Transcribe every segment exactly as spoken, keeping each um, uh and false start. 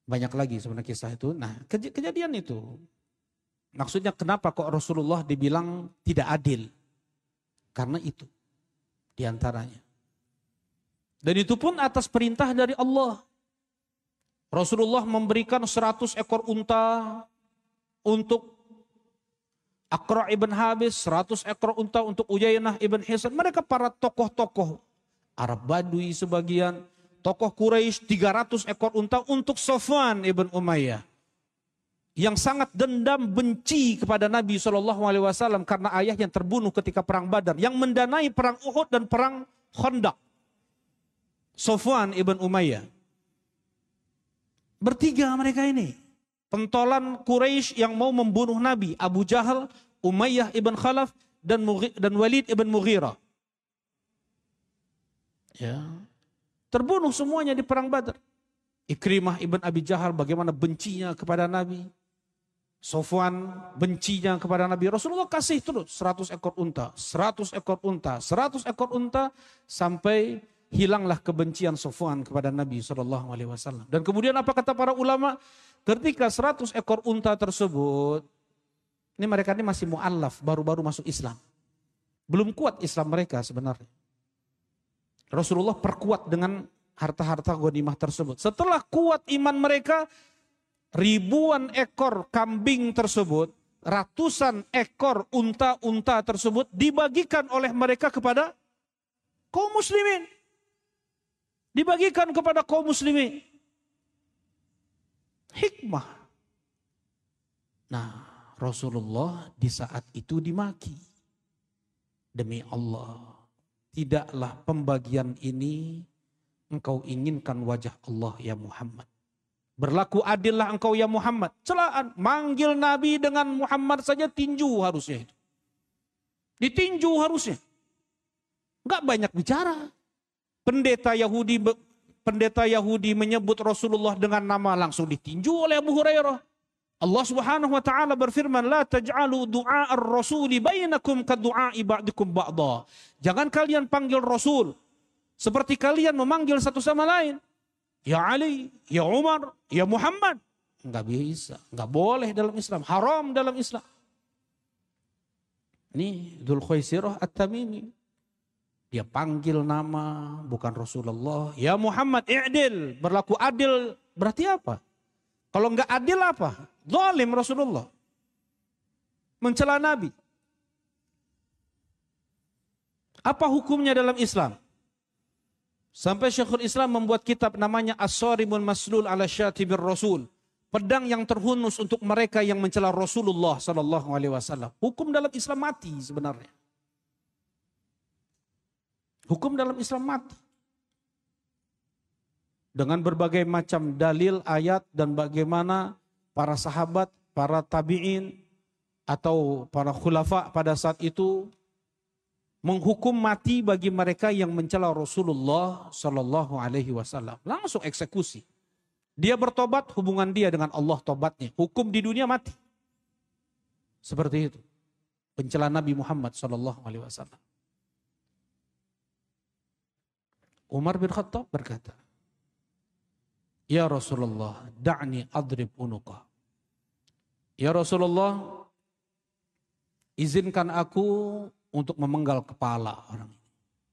Banyak lagi sebenarnya kisah itu. Nah, kej kejadian itu. Maksudnya kenapa kok Rasulullah dibilang tidak adil? Karena itu diantaranya. Dan itu pun atas perintah dari Allah. Rasulullah memberikan seratus ekor unta untuk Aqra' ibn Habis, seratus ekor unta untuk Uyainah ibn Hisan. Mereka para tokoh-tokoh Arab Badui sebagian. Tokoh Quraisy tiga ratus ekor unta untuk Safwan ibn Umayyah. Yang sangat dendam benci kepada Nabi shallallahu alaihi wasallam karena ayahnya terbunuh ketika perang Badar. Yang mendanai perang Uhud dan perang Khandaq. Safwan ibn Umayyah. Bertiga mereka ini. Pentolan Quraisy yang mau membunuh Nabi. Abu Jahal, Umayyah ibn Khalaf, dan, dan Walid ibn Mughirah. Ya. Terbunuh semuanya di perang Badar. Ikrimah ibn Abi Jahal bagaimana bencinya kepada Nabi. Safwan bencinya kepada Nabi. Rasulullah kasih terus seratus ekor unta, seratus ekor unta, seratus ekor unta sampai hilanglah kebencian Safwan kepada Nabi shallallahu alaihi wasallam. Dan kemudian apa kata para ulama? Ketika seratus ekor unta tersebut, ini mereka ini masih mu'allaf, baru-baru masuk Islam. Belum kuat Islam mereka sebenarnya. Rasulullah perkuat dengan harta-harta ghanimah tersebut. Setelah kuat iman mereka, ribuan ekor kambing tersebut, ratusan ekor unta-unta tersebut dibagikan oleh mereka kepada kaum muslimin. Dibagikan kepada kaum muslimin. Hikmah. Nah, Rasulullah di saat itu dimaki. Demi Allah, tidaklah pembagian ini engkau inginkan wajah Allah ya Muhammad. Berlaku adillah engkau ya Muhammad. Celaan, manggil Nabi dengan Muhammad saja tinju harusnya itu. Ditinju harusnya. Enggak banyak bicara. Pendeta Yahudi pendeta Yahudi menyebut Rasulullah dengan nama langsung ditinju oleh Abu Hurairah. Allah Subhanahu wa taala berfirman, "La taj'alu du'a ar-rasuli bainakum ka du'a'i ba'dikum ba'dha." Jangan kalian panggil Rasul seperti kalian memanggil satu sama lain. Ya Ali, ya Umar, ya Muhammad. Enggak bisa, enggak boleh dalam Islam, haram dalam Islam. Ini Dzul Khuwaisirah At-Tamimi. Dia panggil nama bukan Rasulullah. Ya Muhammad, i'dil, berlaku adil berarti apa? Kalau enggak adil apa? Zalim Rasulullah. Mencela Nabi. Apa hukumnya dalam Islam? Sampai Syekhul Islam membuat kitab namanya As-Sarimul Maslul ala Syatibir Rasul. Pedang yang terhunus untuk mereka yang mencela Rasulullah sallallahu alaihi wasallam. Hukum dalam Islam mati sebenarnya. Hukum dalam Islam mati. Dengan berbagai macam dalil, ayat, dan bagaimana para sahabat, para tabi'in, atau para khulafa pada saat itu menghukum mati bagi mereka yang mencela Rasulullah sallallahu alaihi wasallam. Langsung eksekusi. Dia bertobat, hubungan dia dengan Allah tobatnya. Hukum di dunia mati. Seperti itu. Pencela Nabi Muhammad sallallahu alaihi wasallam. Umar bin Khattab berkata, "Ya Rasulullah, da'ni adrib unuqah." Ya Rasulullah, izinkan aku untuk memenggal kepala orang ini.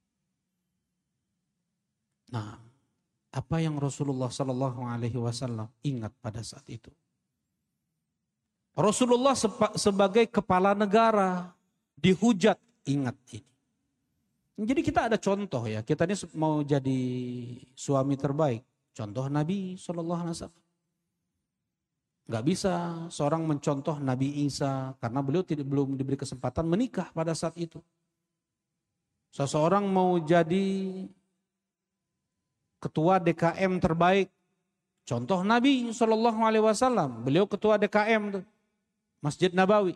Nah, apa yang Rasulullah sallallahu alaihi wasallam ingat pada saat itu? Rasulullah sebagai kepala negara dihujat, ingat ini. Jadi kita ada contoh ya, kita ini mau jadi suami terbaik. Contoh Nabi shallallahu alaihi wasallam. Gak bisa seorang mencontoh Nabi Isa karena beliau tidak belum diberi kesempatan menikah pada saat itu. Seseorang mau jadi ketua D K M terbaik, contoh Nabi shallallahu alaihi wasallam. Beliau ketua D K M tuh, Masjid Nabawi.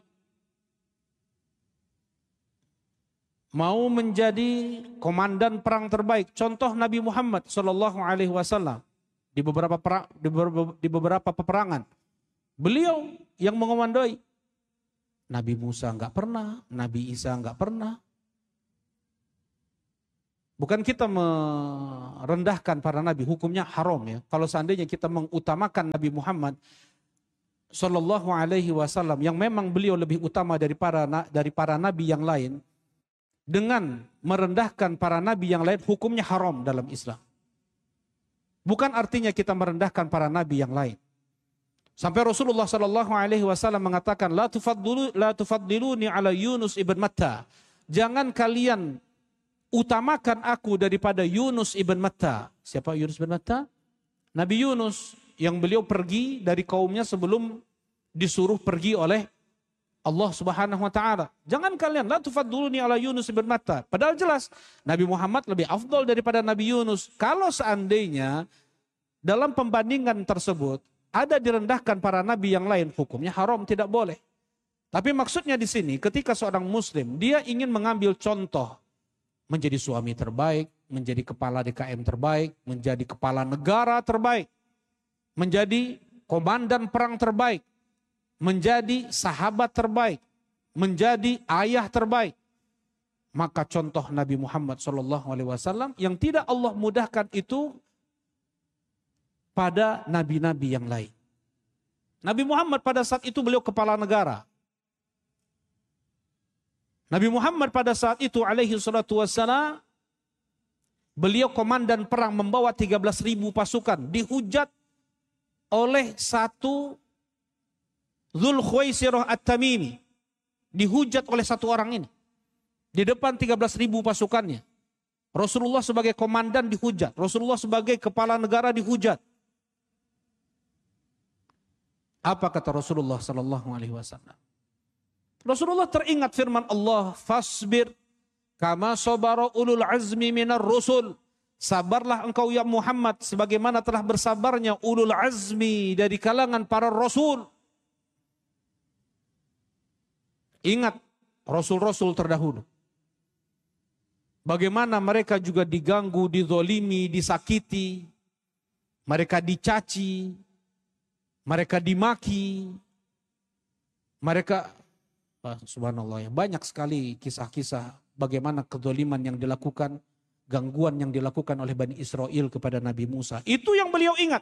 Mau menjadi komandan perang terbaik, contoh Nabi Muhammad shallallahu alaihi wasallam di beberapa perang, di beberapa, di beberapa peperangan. Beliau yang mengomandoi. Nabi Musa enggak pernah, Nabi Isa enggak pernah. Bukan kita merendahkan para nabi, hukumnya haram ya. Kalau seandainya kita mengutamakan Nabi Muhammad Sallallahu Alaihi Wasallam yang memang beliau lebih utama dari para dari para nabi yang lain, dengan merendahkan para nabi yang lain hukumnya haram dalam Islam. Bukan artinya kita merendahkan para nabi yang lain. Sampai Rasulullah Sallallahu Alaihi Wasallam mengatakan, la tufaddilu la tufaddiluni ala Yunus ibn Matta. Jangan kalian utamakan aku daripada Yunus ibn Matta. Siapa Yunus ibn Matta? Nabi Yunus yang beliau pergi dari kaumnya sebelum disuruh pergi oleh Allah Subhanahu wa taala. Jangan kalian la tufaddiluni ala Yunus ibn Matta. Padahal jelas Nabi Muhammad lebih afdal daripada Nabi Yunus. Kalau seandainya dalam pembandingan tersebut ada direndahkan para nabi yang lain, hukumnya haram, tidak boleh. Tapi maksudnya di sini ketika seorang muslim dia ingin mengambil contoh menjadi suami terbaik, menjadi kepala D K M terbaik, menjadi kepala negara terbaik, menjadi komandan perang terbaik, menjadi sahabat terbaik, menjadi ayah terbaik. Maka contoh Nabi Muhammad shallallahu alaihi wasallam yang tidak Allah mudahkan itu pada nabi-nabi yang lain. Nabi Muhammad pada saat itu beliau kepala negara. Nabi Muhammad pada saat itu alaihi salatu wassalam, beliau komandan perang membawa tiga belas ribu pasukan. Dihujat oleh satu Dzul Khuwaisirah At-Tamimi. Dihujat oleh satu orang ini. Di depan tiga belas ribu pasukannya. Rasulullah sebagai komandan dihujat. Rasulullah sebagai kepala negara dihujat. Apa kata Rasulullah sallallahu alaihi wasallam? Rasulullah teringat firman Allah, fasbir kama sabara ulul azmi minar rusul. Sabarlah engkau ya Muhammad sebagaimana telah bersabarnya ulul azmi dari kalangan para rasul. Ingat rasul-rasul terdahulu. Bagaimana mereka juga diganggu, dizolimi, disakiti. Mereka dicaci. Mereka dimaki. Mereka subhanallah ya, banyak sekali kisah-kisah bagaimana kezaliman yang dilakukan, gangguan yang dilakukan oleh Bani Israel kepada Nabi Musa. Itu yang beliau ingat.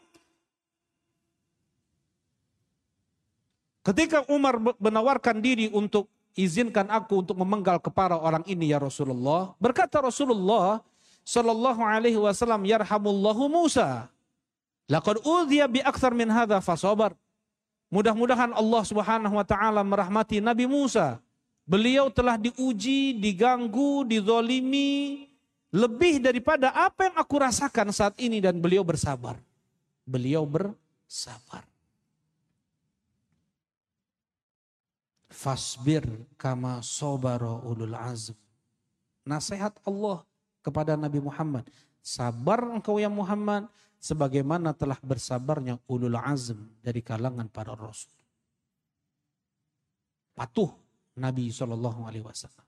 Ketika Umar menawarkan diri untuk izinkan aku untuk memenggal kepala orang ini ya Rasulullah, berkata Rasulullah sallallahu alaihi wasallam, yarhamullahu Musa. Laqad udhiya bi aktsar min hadza fasabar. Mudah-mudahan Allah Subhanahu wa taala merahmati Nabi Musa. Beliau telah diuji, diganggu, dizolimi lebih daripada apa yang aku rasakan saat ini dan beliau bersabar. Beliau bersabar. Fasbir kama sabara ulul azm. Nasihat Allah kepada Nabi Muhammad. Sabar engkau ya Muhammad sebagaimana telah bersabarnya ulul azm dari kalangan para rasul. Patuh Nabi shallallahu alaihi wasallam.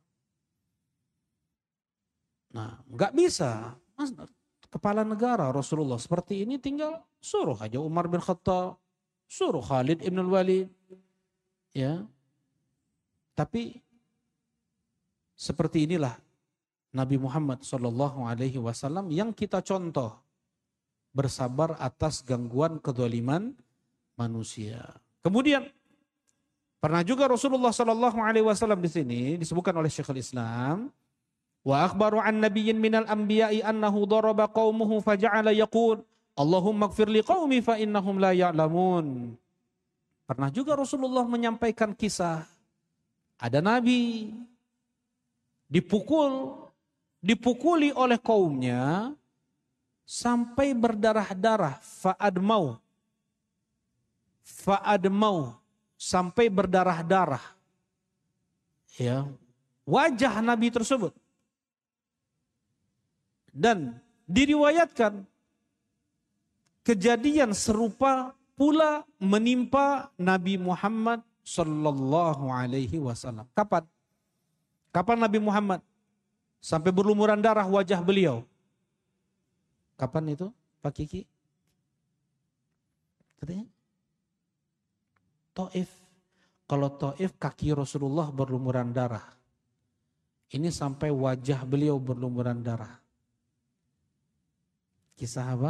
Nah, nggak bisa kepala negara Rasulullah seperti ini tinggal suruh aja Umar bin Khattab, suruh Khalid ibn Walid, ya. Tapi seperti inilah Nabi Muhammad shallallahu alaihi wasallam yang kita contoh. Bersabar atas gangguan kezaliman manusia. Kemudian pernah juga Rasulullah Sallallahu Alaihi Wasallam di sini disebutkan oleh Syekhul Islam, wa akhbaru an nabiyyin minal anbiya'i annahu daraba qaumuhu faja'ala yaqul Allahumma ighfir li qaumi fa innahum la ya'lamun. Pernah juga Rasulullah menyampaikan kisah ada nabi dipukul dipukuli oleh kaumnya sampai berdarah-darah, fa'admau, fa'admau, sampai berdarah-darah. Ya, wajah Nabi tersebut. Dan diriwayatkan kejadian serupa pula menimpa Nabi Muhammad sallallahu alaihi wasallam. Kapan? Kapan Nabi Muhammad sampai berlumuran darah wajah beliau? Kapan itu Pak Kiki? Katanya Taif. Kalau Taif kaki Rasulullah berlumuran darah. Ini sampai wajah beliau berlumuran darah. Kisah apa?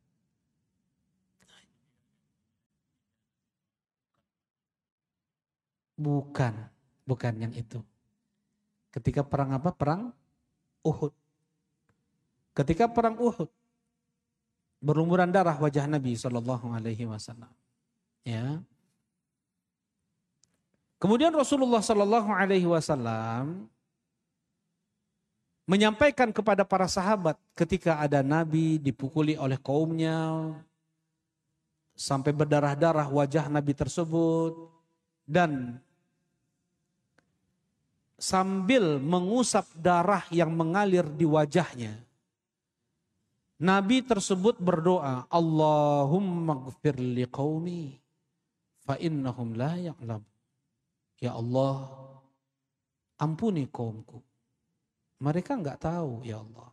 Bukan, bukan yang itu. Ketika perang apa? Perang Uhud. Ketika perang Uhud, berlumuran darah wajah Nabi Shallallahu Alaihi Wasallam. Ya. Kemudian Rasulullah Shallallahu Alaihi Wasallam menyampaikan kepada para sahabat ketika ada Nabi dipukuli oleh kaumnya sampai berdarah-darah wajah Nabi tersebut, dan sambil mengusap darah yang mengalir di wajahnya, Nabi tersebut berdoa, Allahumma gfir li qaumi fa innahum la ya'lam. Ya Allah, ampuni kaumku, mereka enggak tahu ya Allah.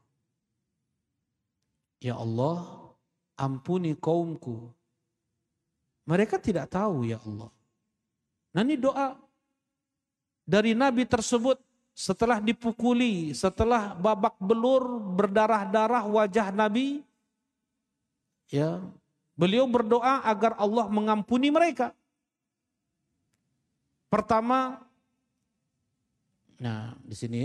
Ya Allah, ampuni kaumku, mereka tidak tahu ya Allah. Nah, ini doa dari Nabi tersebut setelah dipukuli, setelah babak belur berdarah-darah wajah Nabi, ya, beliau berdoa agar Allah mengampuni mereka. Pertama, nah di sini,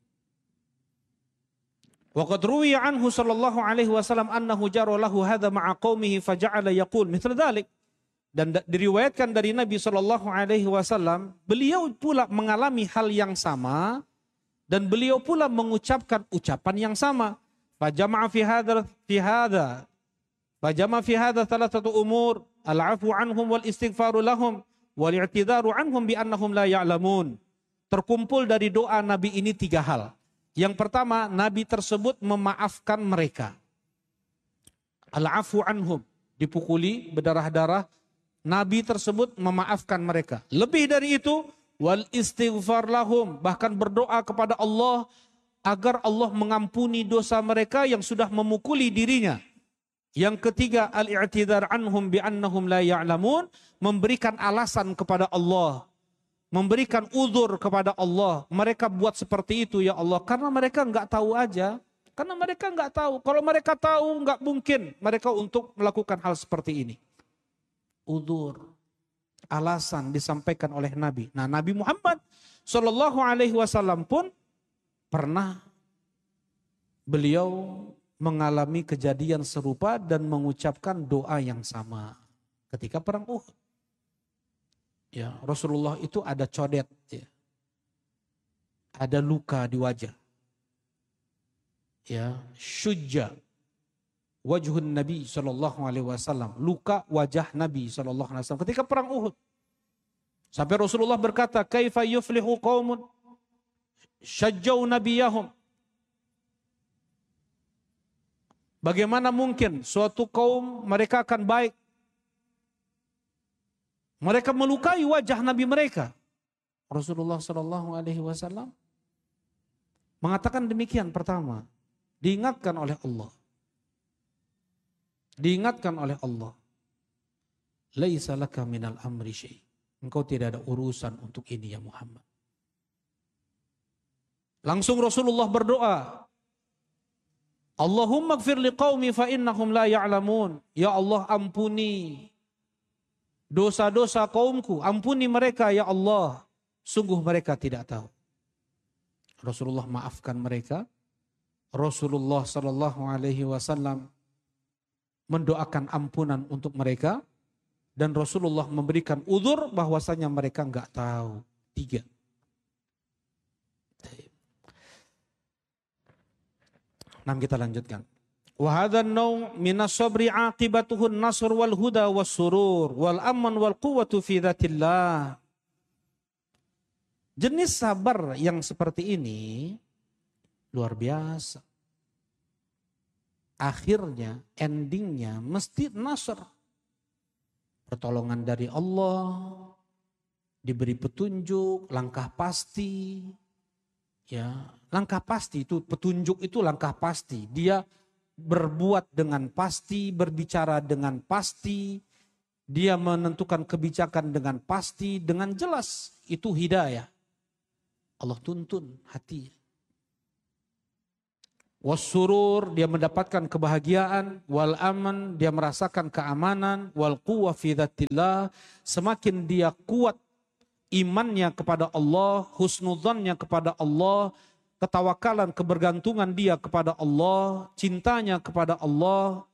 waqad ruwiya anhu sallallahu alaihi wasallam annahu jara lahu hadza ma'a qaumihi faja'ala yaqul mithla dzalik. Dan diriwayatkan dari Nabi Shallallahu Alaihi Wasallam, beliau pula mengalami hal yang sama dan beliau pula mengucapkan ucapan yang sama. Fajama'a fi hadza fi hadza, fajama'a fi hadza thalathatu umur, al-'afwu 'anhum wal istighfaru lahum wal i'tidaru 'anhum bi annahum la ya'lamun. Terkumpul dari doa Nabi ini tiga hal. Yang pertama, Nabi tersebut memaafkan mereka. Al-'afwu 'anhum, dipukuli berdarah-darah, Nabi tersebut memaafkan mereka. Lebih dari itu, wal istighfar lahum, bahkan berdoa kepada Allah agar Allah mengampuni dosa mereka yang sudah memukuli dirinya. Yang ketiga, al-i'tidar anhum bi annahum la ya'lamun, memberikan alasan kepada Allah, memberikan uzur kepada Allah. Mereka buat seperti itu ya Allah karena mereka enggak tahu aja. Karena mereka enggak tahu. Kalau mereka tahu, enggak mungkin mereka untuk melakukan hal seperti ini. Udzur, alasan disampaikan oleh Nabi. Nah, Nabi Muhammad Shallallahu Alaihi Wasallam pun pernah beliau mengalami kejadian serupa dan mengucapkan doa yang sama ketika perang Uhud. Ya, Rasulullah itu ada codet, ya. Ada luka di wajah. Ya, syujja. Wajhun Nabi Shallallahu Alaihi Wasallam, luka wajah Nabi Shallallahu Alaihi Wasallam ketika perang Uhud. Sampai Rasulullah berkata, kaifa yuflihu qaumun syajjau nabiyahum. Bagaimana mungkin suatu kaum mereka akan baik? Mereka melukai wajah Nabi mereka. Rasulullah Shallallahu Alaihi Wasallam mengatakan demikian. Pertama, diingatkan oleh Allah. Diingatkan oleh Allah. Laisa laka minal amri syai'. Engkau tidak ada urusan untuk ini ya Muhammad. Langsung Rasulullah berdoa, Allahumma gfir liqaumi fa innahum la ya'lamun. Ya Allah, ampuni dosa-dosa kaumku, ampuni mereka ya Allah, sungguh mereka tidak tahu. Rasulullah maafkan mereka. Rasulullah sallallahu alaihi wasallam mendoakan ampunan untuk mereka, dan Rasulullah memberikan uzur bahwasanya mereka enggak tahu. Tiga. Nah, kita lanjutkan. Wa hadzal naw' minas sabri 'aqibatuhu an-nasr wal huda was surur wal aman wal quwwatu fi dzatillah. Jenis sabar yang seperti ini luar biasa. Akhirnya, endingnya mesti nasr. Pertolongan dari Allah, diberi petunjuk, langkah pasti. Ya, langkah pasti itu, petunjuk itu langkah pasti. Dia berbuat dengan pasti, berbicara dengan pasti. Dia menentukan kebijakan dengan pasti, dengan jelas. Itu hidayah. Allah tuntun hati. wassurur, dia mendapatkan kebahagiaan, wal aman, dia merasakan keamanan, wal quwwah fi dzatillah, semakin dia kuat imannya kepada Allah, husnudzannya kepada Allah, ketawakalan, kebergantungan dia kepada Allah, cintanya kepada Allah,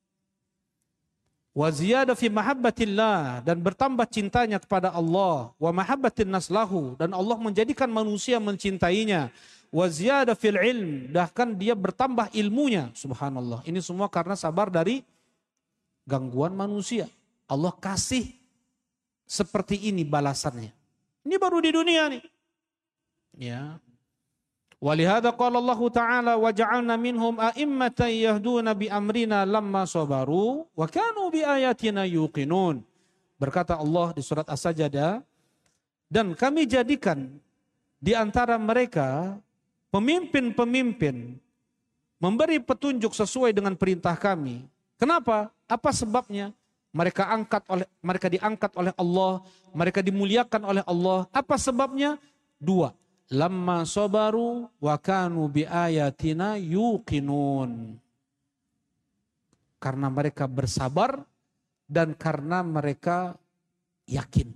wa ziyada fi mahabbatillah, dan bertambah cintanya kepada Allah, wa mahabbatin naslahu, dan Allah menjadikan manusia mencintainya, wa ziyada fil ilm, bahkan dia bertambah ilmunya, subhanallah. Ini semua karena sabar dari gangguan manusia. Allah kasih seperti ini balasannya. Ini baru di dunia nih. Ya. Walihada qala Allah Ta'ala wa ja'alna minhum a'immatan yahduna bi amrina lamma sabaru wa kanu bi ayatina yuqinun. Berkata Allah di surat As-Sajdah, dan kami jadikan di antara mereka pemimpin-pemimpin memberi petunjuk sesuai dengan perintah kami. Kenapa? Apa sebabnya? Mereka angkat oleh mereka diangkat oleh Allah, mereka dimuliakan oleh Allah. Apa sebabnya? Dua. Lamma sabaru wa kanu bi ayatina yuqinun. Karena mereka bersabar dan karena mereka yakin.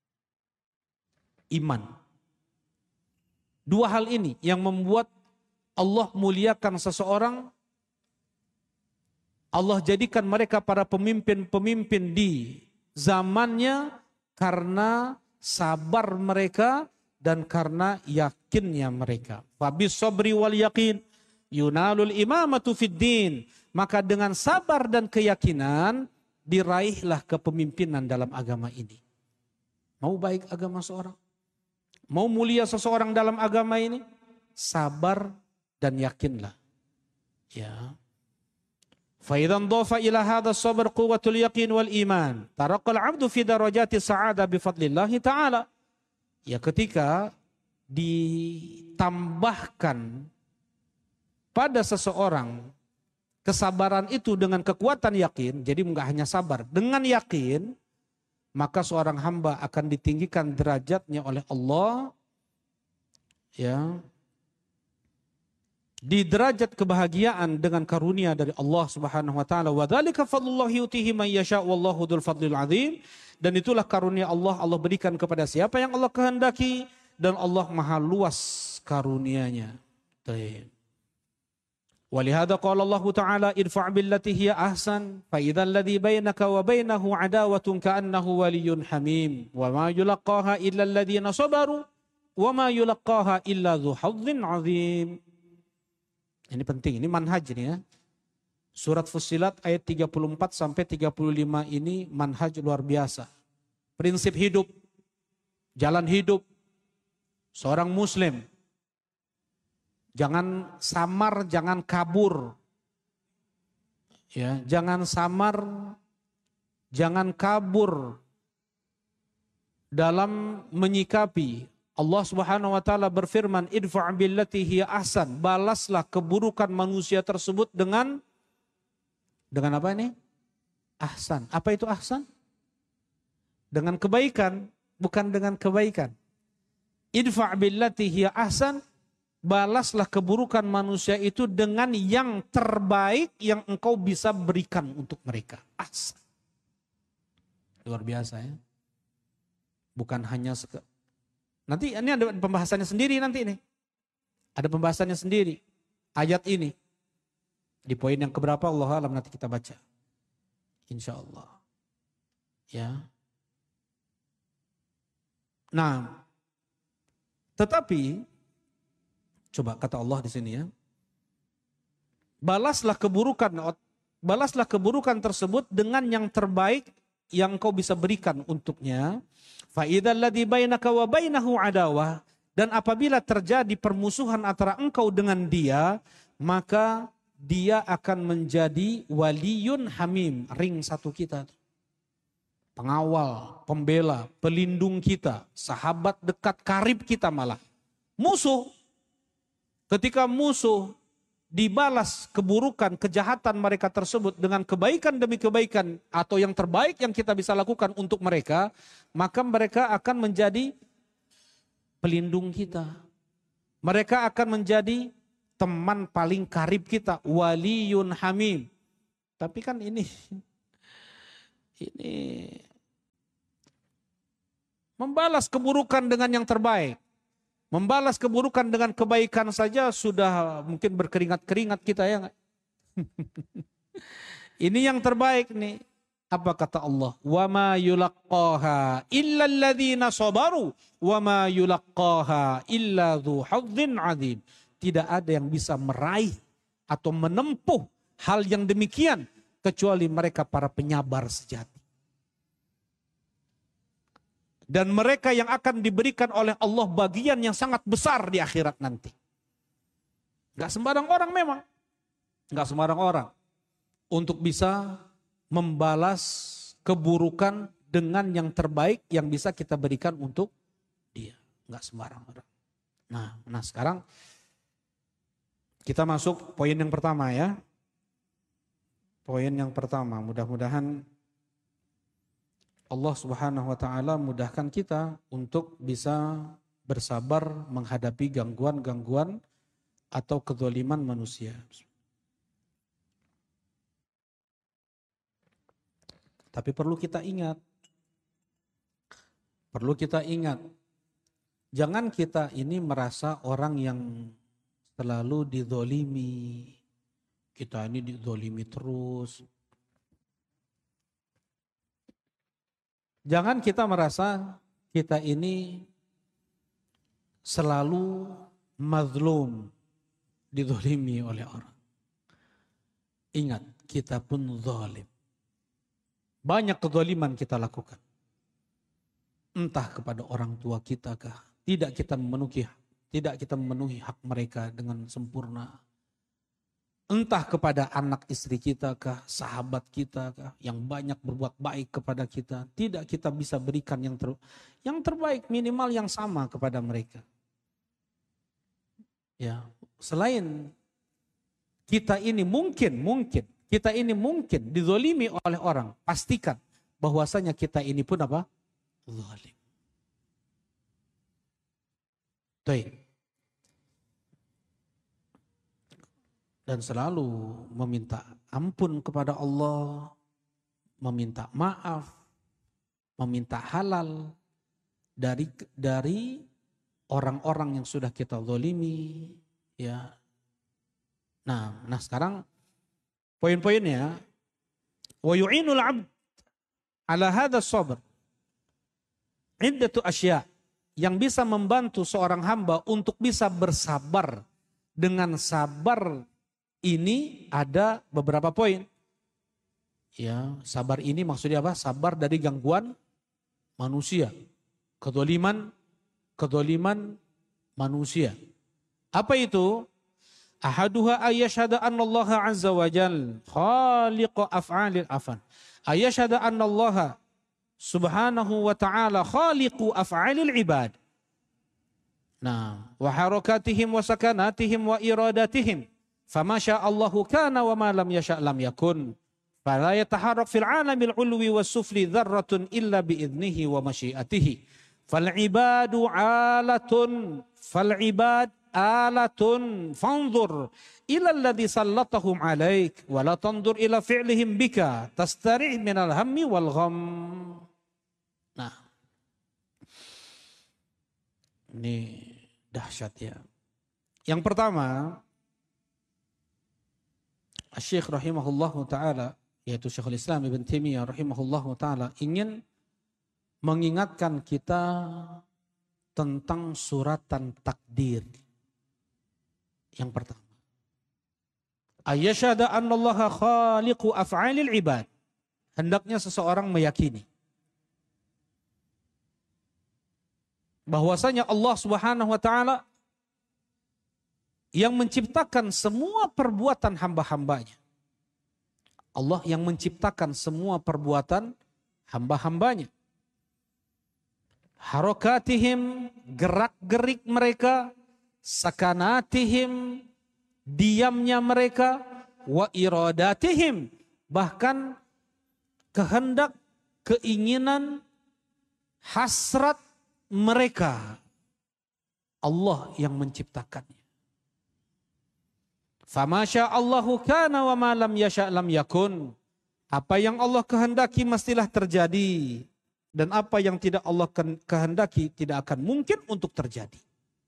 Iman. Dua hal ini yang membuat Allah muliakan seseorang. Allah jadikan mereka para pemimpin-pemimpin di zamannya karena sabar mereka dan karena yakinnya mereka. Fabis sabri wal yakin yunalul imamatu fid din. Maka dengan sabar dan keyakinan diraihlah kepemimpinan dalam agama ini. Mau baik agama seorang? Mau mulia seseorang dalam agama ini? Sabar dan yakinlah. Ya. فإذا انضاف إلى هذا الصبر قوة اليقين والإيمان ترقى العبد في درجات السعادة بفضل الله تعالى. Ya, ketika ditambahkan pada seseorang kesabaran itu dengan kekuatan yakin, jadi enggak hanya sabar, dengan yakin, maka seorang hamba akan ditinggikan derajatnya oleh Allah, ya, di derajat kebahagiaan dengan karunia dari Allah Subhanahu wa taala. Wa dzalika fadlullah yutihi man yasha wallahu dzul fadlil azim. Dan itulah karunia Allah, Allah berikan kepada siapa yang Allah kehendaki dan Allah Maha luas karunianya. Baik. Walihada qala Allah taala idfa' billati hiya ahsan fa idzal ladzi bainaka wa bainahu adawatun ka'annahu waliyyun hamim wa ma yulaqaha illa alladziina sabaru wa ma yulaqaha illa dzu hazzin 'azim. Ini penting, ini manhaj ini ya. Surat Fussilat ayat tiga puluh empat sampai tiga puluh lima ini manhaj luar biasa. Prinsip hidup, jalan hidup seorang muslim. Jangan samar, jangan kabur. Ya, jangan samar, jangan kabur dalam menyikapi. Allah Subhanahu wa taala berfirman, idfa' billati hiya ahsan, balaslah keburukan manusia tersebut dengan dengan apa ini? Ahsan. Apa itu ahsan? Dengan kebaikan, bukan dengan kebaikan. Idfa' billati hiya ahsan, balaslah keburukan manusia itu dengan yang terbaik yang engkau bisa berikan untuk mereka. Ahsan. Luar biasa ya. Bukan hanya seke Nanti ini ada pembahasannya sendiri nanti ini. Ada pembahasannya sendiri. Ayat ini. Di poin yang keberapa Allah alam nanti kita baca. Insya Allah. Ya. Nah. Tetapi. Coba kata Allah di sini ya. Balaslah keburukan. Balaslah keburukan tersebut dengan yang terbaik yang kau bisa berikan untuknya. Fa'idzal ladzi bainaka wa bainahu adawah, dan apabila terjadi permusuhan antara engkau dengan dia, maka dia akan menjadi waliyun hamim, ring satu kita. Pengawal, pembela, pelindung kita, sahabat dekat karib kita malah. Musuh. Ketika musuh dibalas keburukan, kejahatan mereka tersebut dengan kebaikan demi kebaikan atau yang terbaik yang kita bisa lakukan untuk mereka, maka mereka akan menjadi pelindung kita. Mereka akan menjadi teman paling karib kita, waliyun hamim. Tapi kan ini ini membalas keburukan dengan yang terbaik. Membalas keburukan dengan kebaikan saja sudah mungkin berkeringat-keringat kita, ya nggak? Ini yang terbaik nih. Apa kata Allah? Wa ma yulaqqaha illa alladziina sabaru wa ma yulaqqaha illa dzu hadzin adzim. Tidak ada yang bisa meraih atau menempuh hal yang demikian kecuali mereka para penyabar sejati. Dan mereka yang akan diberikan oleh Allah bagian yang sangat besar di akhirat nanti. Enggak sembarang orang memang. Enggak sembarang orang untuk bisa membalas keburukan dengan yang terbaik yang bisa kita berikan untuk dia. Enggak sembarang orang. Nah, nah sekarang kita masuk poin yang pertama ya. Poin yang pertama, mudah-mudahan Allah Subhanahu wa taala mudahkan kita untuk bisa bersabar menghadapi gangguan-gangguan atau kezaliman manusia. Tapi perlu kita ingat, perlu kita ingat, jangan kita ini merasa orang yang selalu dizolimi, kita ini dizolimi terus. Jangan kita merasa kita ini selalu mazlum, dizolimi oleh orang. Ingat, kita pun zalim. Banyak kezaliman kita lakukan. Entah kepada orang tua kita kah, tidak kita memenuhi, tidak kita memenuhi hak mereka dengan sempurna. Entah kepada anak istri kita kah, sahabat kita kah, yang banyak berbuat baik kepada kita, tidak kita bisa berikan yang ter, yang terbaik, minimal yang sama kepada mereka. Ya, selain kita ini mungkin, mungkin kita ini mungkin dizolimi oleh orang, pastikan bahwasanya kita ini pun apa? Zalim. Baik. Dan selalu meminta ampun kepada Allah, meminta maaf, meminta halal dari dari orang-orang yang sudah kita zalimi, ya. Nah, nah sekarang poin-poinnya, wa yu'inul 'abd ala hadha sabr iddatu asya, yang bisa membantu seorang hamba untuk bisa bersabar dengan sabar ini ada beberapa poin. Ya, sabar ini maksudnya apa? Sabar dari gangguan manusia, kedzaliman, kedzaliman manusia. Apa itu? Ahaduha ayyashhada anna Allah azza wa jal khaliqu af'alil afan. Ayyashhada anna Allah subhanahu wa ta'ala khaliqu af'alil ibad. Nah, wa harakatihim wa sakanatihim wa iradatihim. Fama sya'allahu kana wa ma lam yasha' lam yakun. Fala yataharrak fil 'alamil 'ulwi was sufli dzarratun illa bi idnihi wa masyiatihi. Fal ibadu 'alatun fal ibad alatun fanzur ila alladhi sallatahum 'alaik wa la tanzur ila fi'lihim bika tastarih minal hammi wal gham. Nah, ini dahsyat ya. Yang pertama, Syekh rahimahullahu ta'ala, yaitu Syekhul Islam Ibn Taimiyah rahimahullahu ta'ala, ingin mengingatkan kita tentang suratan takdir. Yang pertama, ayyashhada annallaha khaliqu af'alil ibad. Hendaknya seseorang meyakini bahwasanya Allah Subhanahu wa taala yang menciptakan semua perbuatan hamba-hambanya. Allah yang menciptakan semua perbuatan hamba-hambanya. Harakatihim, gerak-gerik mereka, sakanatihim, diamnya mereka, wa iradatihim, bahkan kehendak, keinginan, hasrat mereka. Allah yang menciptakannya. Fama sya'allahu kana wa ma lam yasha' lam yakun. Apa yang Allah kehendaki mestilah terjadi. Dan apa yang tidak Allah kehendaki tidak akan mungkin untuk terjadi.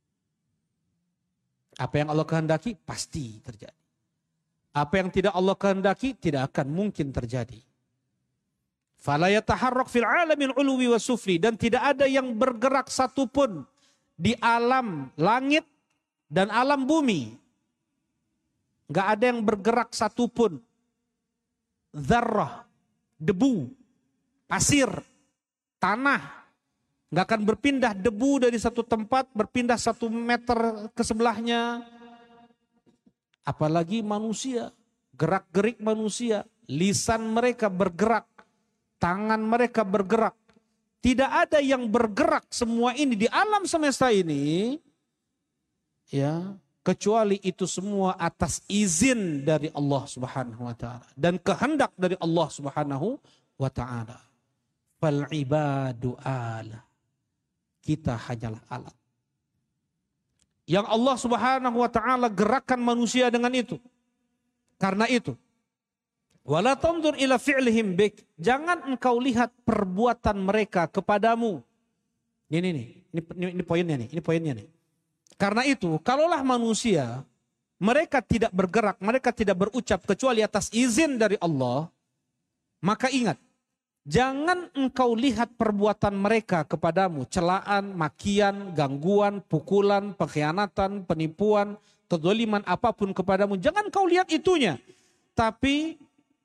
Apa yang Allah kehendaki pasti terjadi. Apa yang tidak Allah kehendaki tidak akan mungkin terjadi. Fala yataharrak fil alamil ulwi wa sufli, dan tidak ada yang bergerak satupun di alam langit dan alam bumi. Enggak ada yang bergerak satupun. Zarrah, debu, pasir, tanah. Enggak akan berpindah debu dari satu tempat berpindah satu meter ke sebelahnya. Apalagi manusia, gerak-gerik manusia, lisan mereka bergerak. Tangan mereka bergerak. Tidak ada yang bergerak semua ini di alam semesta ini. Ya, kecuali itu semua atas izin dari Allah Subhanahu wa taala dan kehendak dari Allah Subhanahu wa taala. Fal ibadu ala. Kita hanyalah alat. Yang Allah Subhanahu wa taala gerakkan manusia dengan itu. Karena itu, wala tanzur ila fi'lihim bik. Jangan engkau lihat perbuatan mereka kepadamu. Ini ini ini, ini, ini poinnya nih, ini poinnya nih. Karena itu, kalaulah manusia mereka tidak bergerak, mereka tidak berucap kecuali atas izin dari Allah, maka ingat, jangan engkau lihat perbuatan mereka kepadamu, celaan, makian, gangguan, pukulan, pengkhianatan, penipuan, kezaliman apapun kepadamu, jangan kau lihat itunya. Tapi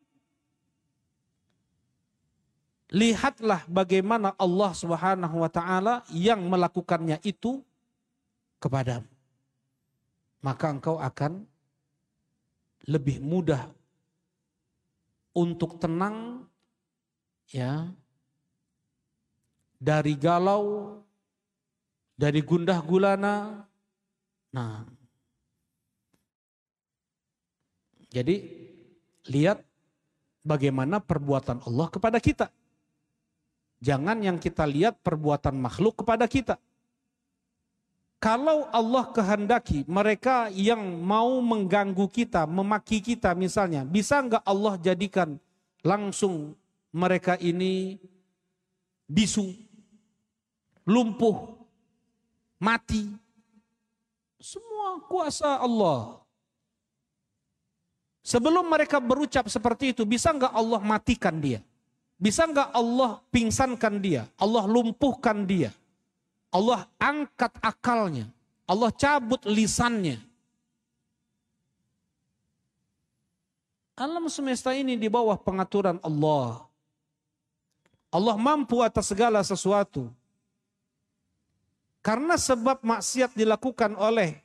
lihatlah bagaimana Allah Subhanahu wa taala yang melakukannya itu kepadamu. Maka engkau akan lebih mudah untuk tenang ya dari galau, dari gundah gulana. Nah, jadi lihat bagaimana perbuatan Allah kepada kita. Jangan yang kita lihat perbuatan makhluk kepada kita. Kalau Allah kehendaki mereka yang mau mengganggu kita, memaki kita misalnya, bisa enggak Allah jadikan langsung mereka ini bisu, lumpuh, mati? Semua kuasa Allah. Sebelum mereka berucap seperti itu, bisa enggak Allah matikan dia? Bisa enggak Allah pingsankan dia? Allah lumpuhkan dia? Allah angkat akalnya? Allah cabut lisannya? Alam semesta ini di bawah pengaturan Allah. Allah mampu atas segala sesuatu. Karena sebab maksiat dilakukan oleh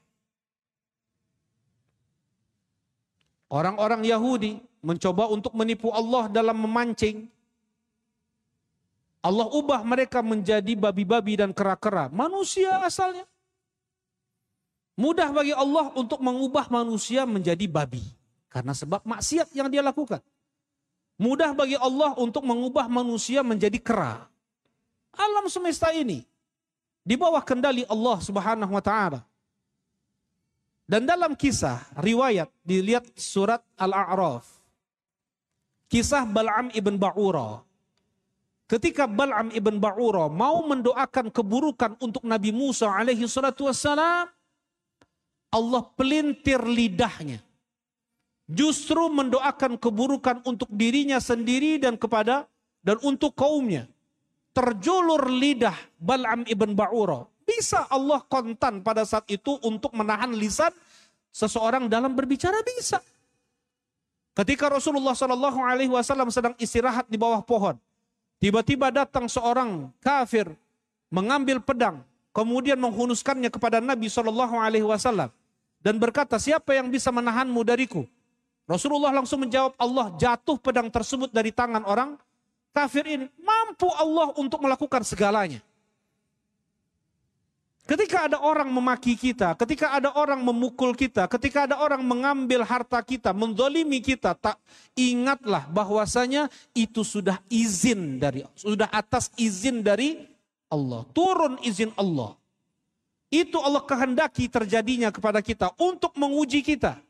orang-orang Yahudi mencoba untuk menipu Allah dalam memancing. Allah ubah mereka menjadi babi-babi dan kera-kera. Manusia asalnya. Mudah bagi Allah untuk mengubah manusia menjadi babi. Karena sebab maksiat yang dia lakukan. Mudah bagi Allah untuk mengubah manusia menjadi kera. Alam semesta ini di bawah kendali Allah Subhanahu wa taala. Dan dalam kisah riwayat dilihat surat Al-A'raf. Kisah Bal'am ibn Ba'ura. Ketika Bal'am ibn Ba'ura mau mendoakan keburukan untuk Nabi Musa alaihi salatu wassalam, Allah pelintir lidahnya. Justru mendoakan keburukan untuk dirinya sendiri dan kepada dan untuk kaumnya. Terjulur lidah Bal'am ibn Ba'ura. Bisa Allah kontan pada saat itu untuk menahan lisan seseorang dalam berbicara, bisa. Ketika Rasulullah shallallahu alaihi wasallam sedang istirahat di bawah pohon, tiba-tiba datang seorang kafir mengambil pedang, kemudian menghunuskannya kepada Nabi shallallahu alaihi wasallam dan berkata, siapa yang bisa menahanmu dariku? Rasulullah langsung menjawab, Allah. Jatuh pedang tersebut dari tangan orang kafir ini. Mampu Allah untuk melakukan segalanya. Ketika ada orang memaki kita, ketika ada orang memukul kita, ketika ada orang mengambil harta kita, menzalimi kita, tak ingatlah bahwasanya itu sudah izin dari, sudah atas izin dari Allah. Turun izin Allah. Itu Allah kehendaki terjadinya kepada kita untuk menguji kita.